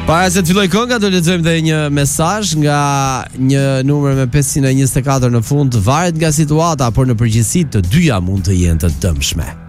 Para se të filloj kënga, do lexojmë dhe një mesazh nga një numër me 524 në fund. Varet nga situata, por në përgjithësi të dyja mund të jenë të dëmshme.